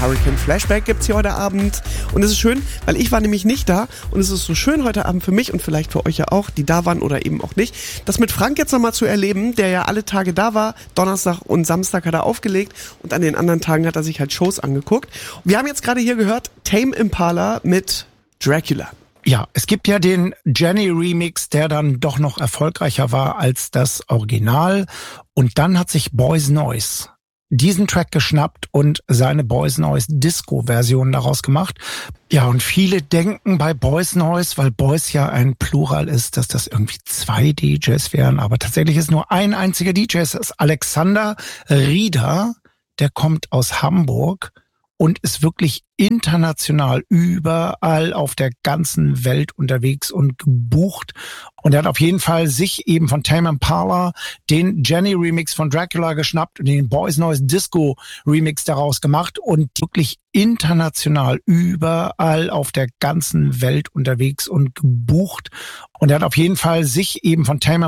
Hurricane Flashback gibt's hier heute Abend. Und es ist schön, weil ich war nämlich nicht da. Und es ist so schön heute Abend für mich und vielleicht für euch ja auch, die da waren oder eben auch nicht, das mit Frank jetzt nochmal zu erleben, der ja alle Tage da war. Donnerstag und Samstag hat er aufgelegt und an den anderen Tagen hat er sich halt Shows angeguckt. Wir haben jetzt gerade hier gehört, Tame Impala mit Dracula. Ja, es gibt ja den Jenny-Remix, der dann doch noch erfolgreicher war als das Original. Und dann hat sich Boys Noize diesen Track geschnappt und seine Boys Noize Disco-Version daraus gemacht. Ja, und viele denken bei Boys Noize, weil Boys ja ein Plural ist, dass das irgendwie 2 DJs wären. Aber tatsächlich ist nur ein einziger DJ, das ist Alexander Rieder. Der kommt aus Hamburg und ist wirklich international überall auf der ganzen Welt unterwegs und gebucht. Und er hat auf jeden Fall sich eben von Tame Impala den Jenny-Remix von Dracula geschnappt und den Boys Noize Disco-Remix daraus gemacht und wirklich international überall auf der ganzen Welt unterwegs und gebucht. Und er hat auf jeden Fall sich eben von Tame